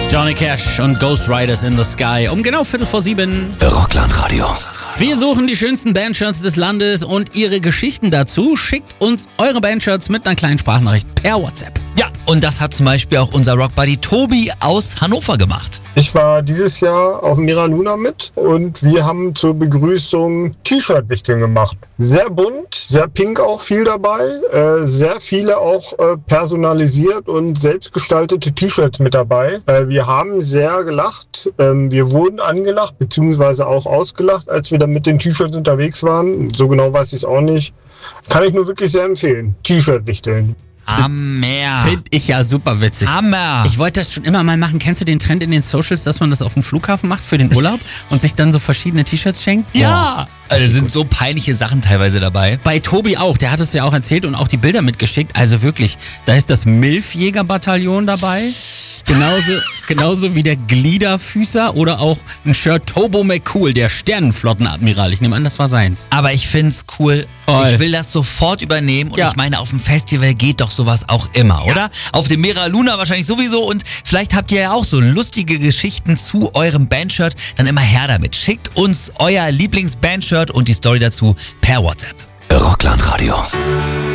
Johnny Cash und Ghost Riders in the Sky um genau 6:45. Rockland-Radio. Wir suchen die schönsten Bandshirts des Landes und ihre Geschichten dazu. Schickt uns eure Bandshirts mit einer kleinen Sprachnachricht per WhatsApp. Ja, und das hat zum Beispiel auch unser Rockbuddy Tobi aus Hannover gemacht. Ich war dieses Jahr auf Mira Luna mit und wir haben zur Begrüßung T-Shirt-Wichteln gemacht. Sehr bunt, sehr pink auch viel dabei, sehr viele auch personalisiert und selbstgestaltete T-Shirts mit dabei. Wir haben sehr gelacht, wir wurden angelacht bzw. auch ausgelacht, als wir dann mit den T-Shirts unterwegs waren. So genau weiß ich es auch nicht. Kann ich nur wirklich sehr empfehlen. T-Shirt-Wichteln. Hammer. Finde ich ja super witzig. Hammer. Ich wollte das schon immer mal machen. Kennst du den Trend in den Socials, dass man das auf dem Flughafen macht für den Urlaub und sich dann so verschiedene T-Shirts schenkt? Ja. Also sind so peinliche Sachen teilweise dabei. Bei Tobi auch, der hat es ja auch erzählt und auch die Bilder mitgeschickt. Also wirklich, da ist das Milfjäger-Bataillon dabei. Genauso wie der Gliederfüßer oder auch ein Shirt Turbo McCool, der Sternenflottenadmiral. Ich nehme an, das war seins. Aber ich find's cool. Voll. Ich will das sofort übernehmen. Und Ja. ich meine, auf dem Festival geht doch sowas auch immer, oder? Auf dem Mira Luna wahrscheinlich sowieso. Und vielleicht habt ihr ja auch so lustige Geschichten zu eurem Bandshirt. Dann immer her damit. Schickt uns euer Lieblingsbandshirt und die Story dazu per WhatsApp. Rockland-Radio.